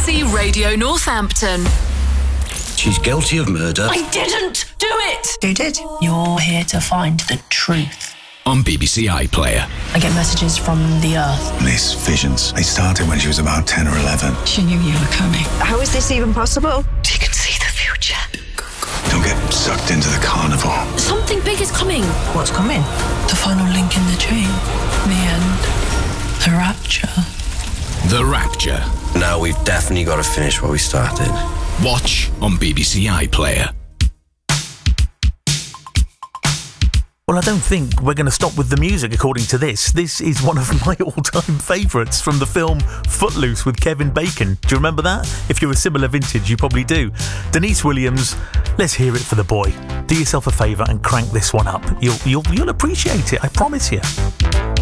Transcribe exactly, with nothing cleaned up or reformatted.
C Radio Northampton. She's guilty of murder. I didn't do it! Who did? You're here to find the truth. On B B C iPlayer. I get messages from the Earth. These visions, they started when she was about ten or eleven. She knew you were coming. How is this even possible? She can see the future. Don't get sucked into the carnival. Something big is coming. What's coming? The final link in the chain. The end. The rapture. The Rapture. Now we've definitely got to finish what we started. Watch on B B C iPlayer. Well, I don't think we're going to stop with the music, according to this. This is one of my all-time favourites from the film Footloose with Kevin Bacon. Do you remember that? If you're a similar vintage, you probably do. Denise Williams, let's hear it for the boy. Do yourself a favour and crank this one up. You'll, you'll, you'll appreciate it, I promise you.